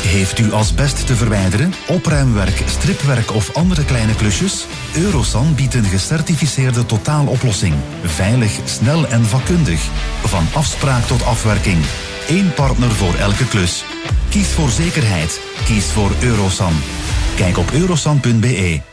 Heeft u asbest te verwijderen, opruimwerk, stripwerk of andere kleine klusjes? Eurosan biedt een gecertificeerde totaaloplossing. Veilig, snel en vakkundig. Van afspraak tot afwerking. Eén partner voor elke klus. Kies voor zekerheid. Kies voor Eurosan. Kijk op eurosan.be.